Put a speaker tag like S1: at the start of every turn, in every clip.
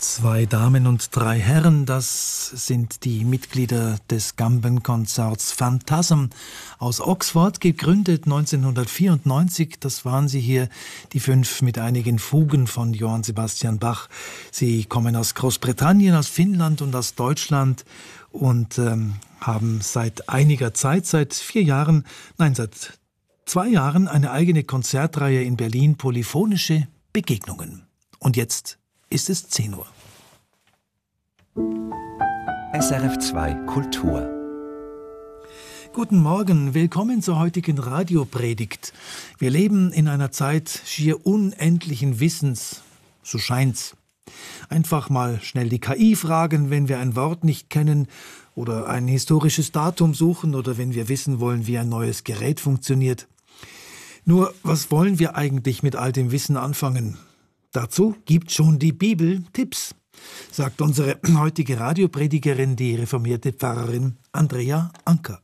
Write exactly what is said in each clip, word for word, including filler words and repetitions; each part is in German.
S1: Zwei Damen und drei Herren, das sind die Mitglieder des Gambenkonzerts Phantasm aus Oxford, gegründet neunzehnhundertvierundneunzig. Das waren sie hier, die fünf mit einigen Fugen von Johann Sebastian Bach. Sie kommen aus Großbritannien, aus Finnland und aus Deutschland und ähm, haben seit einiger Zeit, seit vier Jahren, nein, seit zwei Jahren eine eigene Konzertreihe in Berlin, Polyphonische Begegnungen. Und jetzt ist es zehn Uhr.
S2: S R F zwei Kultur.
S1: Guten Morgen, willkommen zur heutigen Radiopredigt. Wir leben in einer Zeit schier unendlichen Wissens, so scheint's. Einfach mal schnell die K I fragen, wenn wir ein Wort nicht kennen oder ein historisches Datum suchen oder wenn wir wissen wollen, wie ein neues Gerät funktioniert. Nur, was wollen wir eigentlich mit all dem Wissen anfangen? Dazu gibt schon die Bibel Tipps, sagt unsere heutige Radiopredigerin, die reformierte Pfarrerin Andrea Anker.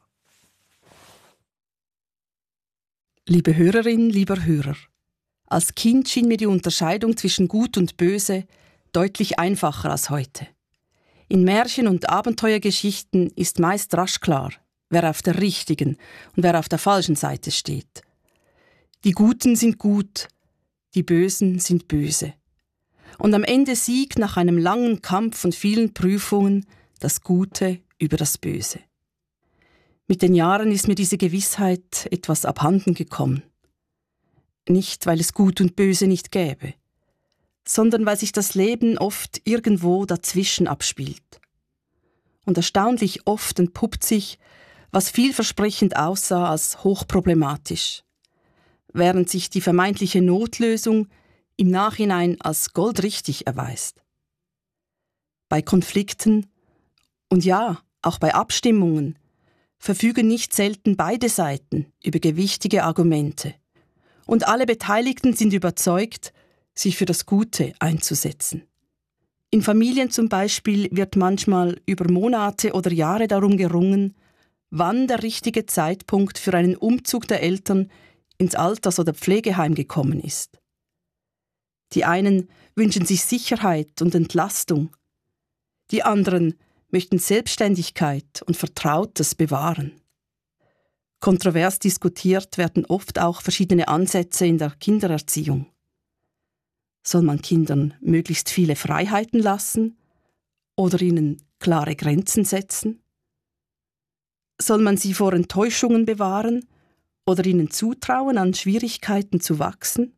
S3: Liebe Hörerin, lieber Hörer, als Kind schien mir die Unterscheidung zwischen Gut und Böse deutlich einfacher als heute. In Märchen- und Abenteuergeschichten ist meist rasch klar, wer auf der richtigen und wer auf der falschen Seite steht. Die Guten sind gut, die Bösen sind böse. Und am Ende siegt nach einem langen Kampf und vielen Prüfungen das Gute über das Böse. Mit den Jahren ist mir diese Gewissheit etwas abhanden gekommen. Nicht, weil es Gut und Böse nicht gäbe, sondern weil sich das Leben oft irgendwo dazwischen abspielt. Und erstaunlich oft entpuppt sich, was vielversprechend aussah, als hochproblematisch, während sich die vermeintliche Notlösung im Nachhinein als goldrichtig erweist. Bei Konflikten und ja, auch bei Abstimmungen verfügen nicht selten beide Seiten über gewichtige Argumente und alle Beteiligten sind überzeugt, sich für das Gute einzusetzen. In Familien zum Beispiel wird manchmal über Monate oder Jahre darum gerungen, wann der richtige Zeitpunkt für einen Umzug der Eltern ins Alters- oder Pflegeheim gekommen ist. Die einen wünschen sich Sicherheit und Entlastung, die anderen möchten Selbstständigkeit und Vertrautes bewahren. Kontrovers diskutiert werden oft auch verschiedene Ansätze in der Kindererziehung. Soll man Kindern möglichst viele Freiheiten lassen oder ihnen klare Grenzen setzen? Soll man sie vor Enttäuschungen bewahren oder ihnen zutrauen, an Schwierigkeiten zu wachsen?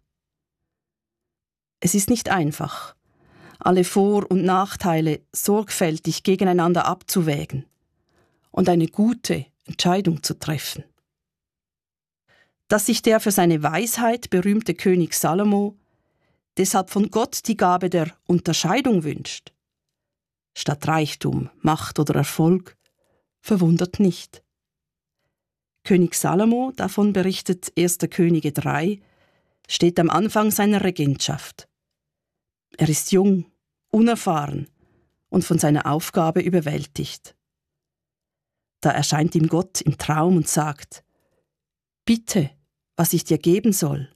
S3: Es ist nicht einfach, alle Vor- und Nachteile sorgfältig gegeneinander abzuwägen und eine gute Entscheidung zu treffen. Dass sich der für seine Weisheit berühmte König Salomo deshalb von Gott die Gabe der Unterscheidung wünscht, statt Reichtum, Macht oder Erfolg, verwundert nicht. König Salomo, davon berichtet erster Könige drei, steht am Anfang seiner Regentschaft. Er ist jung, unerfahren und von seiner Aufgabe überwältigt. Da erscheint ihm Gott im Traum und sagt: Bitte, was ich dir geben soll.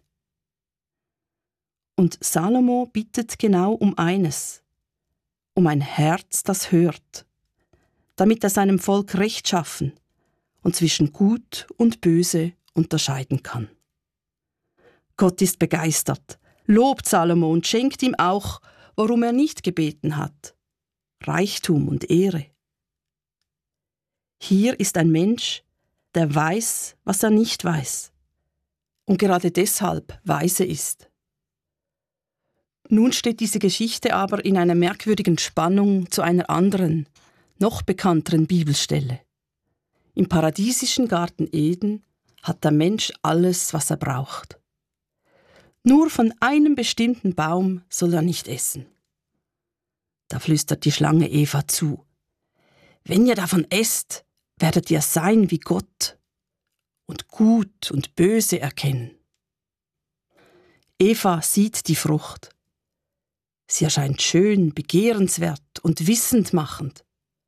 S3: Und Salomo bittet genau um eines, um ein Herz, das hört, damit er seinem Volk rechtschaffen und zwischen Gut und Böse unterscheiden kann. Gott ist begeistert, lobt Salomo und schenkt ihm auch, worum er nicht gebeten hat: Reichtum und Ehre. Hier ist ein Mensch, der weiß, was er nicht weiß und gerade deshalb weise ist. Nun steht diese Geschichte aber in einer merkwürdigen Spannung zu einer anderen, noch bekannteren Bibelstelle. Im paradiesischen Garten Eden hat der Mensch alles, was er braucht. Nur von einem bestimmten Baum soll er nicht essen. Da flüstert die Schlange Eva zu: Wenn ihr davon esst, werdet ihr sein wie Gott und Gut und Böse erkennen. Eva sieht die Frucht. Sie erscheint schön, begehrenswert und wissendmachend.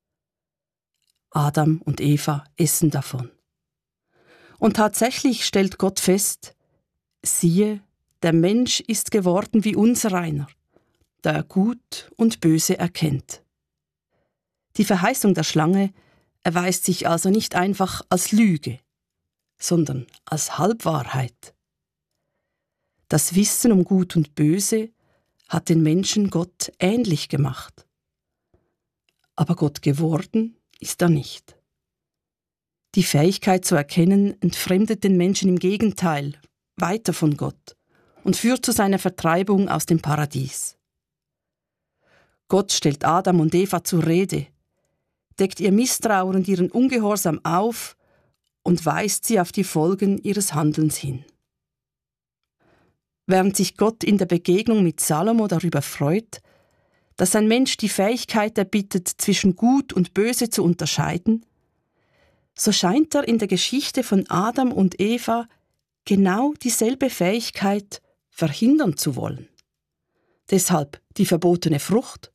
S3: Adam und Eva essen davon. Und tatsächlich stellt Gott fest: Siehe, der Mensch ist geworden wie unsereiner, da er Gut und Böse erkennt. Die Verheißung der Schlange erweist sich also nicht einfach als Lüge, sondern als Halbwahrheit. Das Wissen um Gut und Böse hat den Menschen Gott ähnlich gemacht. Aber Gott geworden ist er nicht. Die Fähigkeit zu erkennen entfremdet den Menschen im Gegenteil weiter von Gott und führt zu seiner Vertreibung aus dem Paradies. Gott stellt Adam und Eva zur Rede, deckt ihr Misstrauen und ihren Ungehorsam auf und weist sie auf die Folgen ihres Handelns hin. Während sich Gott in der Begegnung mit Salomo darüber freut, dass ein Mensch die Fähigkeit erbittet, zwischen Gut und Böse zu unterscheiden, so scheint er in der Geschichte von Adam und Eva genau dieselbe Fähigkeit verhindern zu wollen. Deshalb die verbotene Frucht.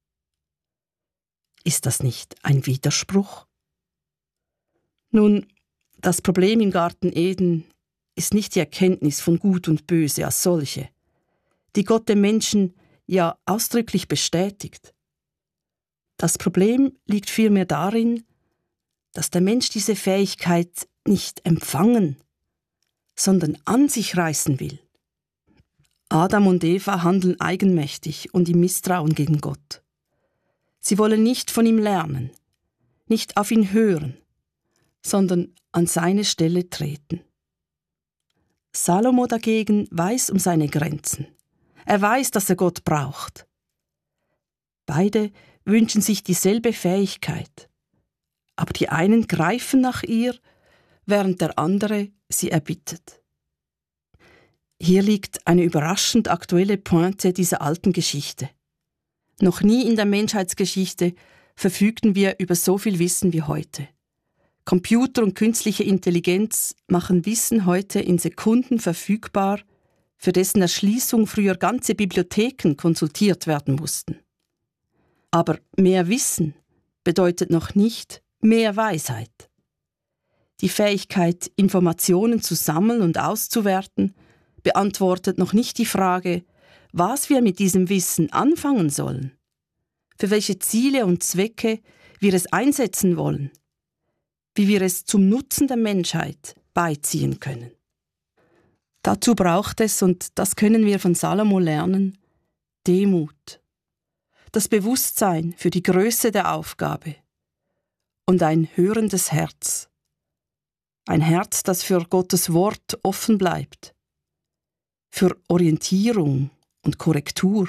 S3: Ist das nicht ein Widerspruch? Nun, das Problem im Garten Eden ist nicht die Erkenntnis von Gut und Böse als solche, die Gott dem Menschen ja ausdrücklich bestätigt. Das Problem liegt vielmehr darin, dass der Mensch diese Fähigkeit nicht empfangen, sondern an sich reißen will. Adam und Eva handeln eigenmächtig und im Misstrauen gegen Gott. Sie wollen nicht von ihm lernen, nicht auf ihn hören, sondern an seine Stelle treten. Salomo dagegen weiß um seine Grenzen. Er weiß, dass er Gott braucht. Beide wünschen sich dieselbe Fähigkeit, aber die einen greifen nach ihr, während der andere sie erbittet. Hier liegt eine überraschend aktuelle Pointe dieser alten Geschichte. Noch nie in der Menschheitsgeschichte verfügten wir über so viel Wissen wie heute. Computer und künstliche Intelligenz machen Wissen heute in Sekunden verfügbar, für dessen Erschließung früher ganze Bibliotheken konsultiert werden mussten. Aber mehr Wissen bedeutet noch nicht mehr Weisheit. Die Fähigkeit, Informationen zu sammeln und auszuwerten, beantwortet noch nicht die Frage, was wir mit diesem Wissen anfangen sollen, für welche Ziele und Zwecke wir es einsetzen wollen, wie wir es zum Nutzen der Menschheit beiziehen können. Dazu braucht es, und das können wir von Salomo lernen, Demut, das Bewusstsein für die Größe der Aufgabe und ein hörendes Herz. Ein Herz, das für Gottes Wort offen bleibt, für Orientierung und Korrektur.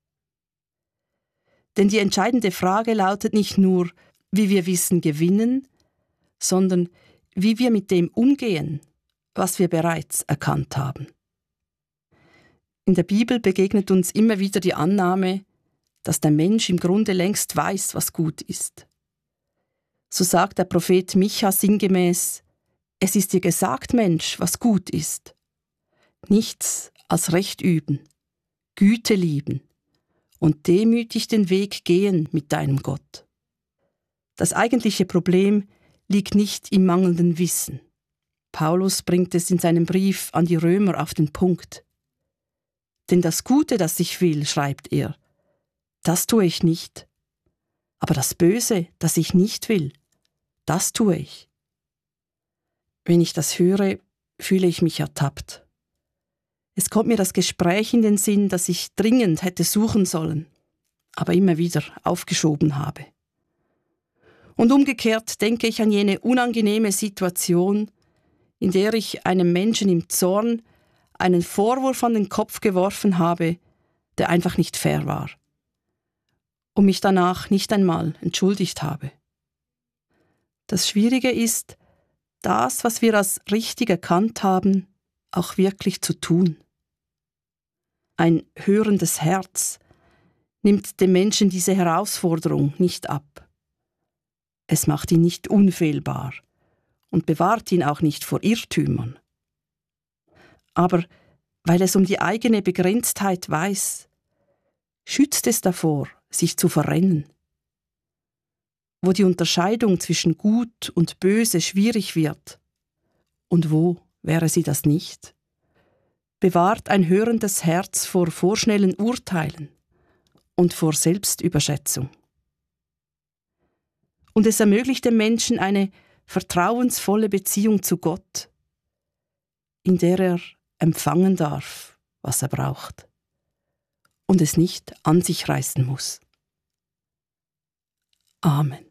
S3: Denn die entscheidende Frage lautet nicht nur, wie wir Wissen gewinnen, sondern wie wir mit dem umgehen, was wir bereits erkannt haben. In der Bibel begegnet uns immer wieder die Annahme, dass der Mensch im Grunde längst weiß, was gut ist. So sagt der Prophet Micha sinngemäß: Es ist dir gesagt, Mensch, was gut ist. Nichts als Recht üben, Güte lieben und demütig den Weg gehen mit deinem Gott. Das eigentliche Problem liegt nicht im mangelnden Wissen. Paulus bringt es in seinem Brief an die Römer auf den Punkt. Denn das Gute, das ich will, schreibt er, das tue ich nicht. Aber das Böse, das ich nicht will, das tue ich. Wenn ich das höre, fühle ich mich ertappt. Es kommt mir das Gespräch in den Sinn, das ich dringend hätte suchen sollen, aber immer wieder aufgeschoben habe. Und umgekehrt denke ich an jene unangenehme Situation, in der ich einem Menschen im Zorn einen Vorwurf an den Kopf geworfen habe, der einfach nicht fair war, und mich danach nicht einmal entschuldigt habe. Das Schwierige ist, das, was wir als richtig erkannt haben, auch wirklich zu tun. Ein hörendes Herz nimmt dem Menschen diese Herausforderung nicht ab. Es macht ihn nicht unfehlbar und bewahrt ihn auch nicht vor Irrtümern. Aber weil es um die eigene Begrenztheit weiß, schützt es davor, sich zu verrennen. Wo die Unterscheidung zwischen Gut und Böse schwierig wird, und wo wäre sie das nicht, bewahrt ein hörendes Herz vor vorschnellen Urteilen und vor Selbstüberschätzung. Und es ermöglicht dem Menschen eine vertrauensvolle Beziehung zu Gott, in der er empfangen darf, was er braucht, und es nicht an sich reißen muss. Amen.